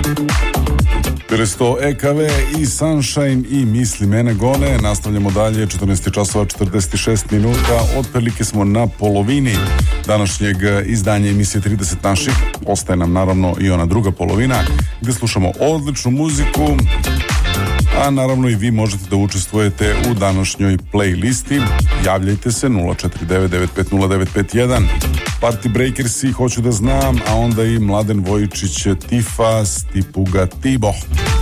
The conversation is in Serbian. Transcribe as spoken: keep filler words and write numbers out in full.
Bili su to E K V i Sunshine i Misli mene gone. Nastavljamo dalje, četrnaest časova četrdeset šest minuta. Otprilike smo na polovini današnjeg izdanja emisije trideset naših. Ostaje nam naravno i ona druga polovina gdje slušamo odličnu muziku, a naravno i vi možete da učestvujete u današnjoj playlisti. Javljajte se nula četiri devet devet pet nula devet pet jedan. Party Breakersi, Hoću da znam, a onda i Mladen Vojičić, Tifa, Stipuga Tibo.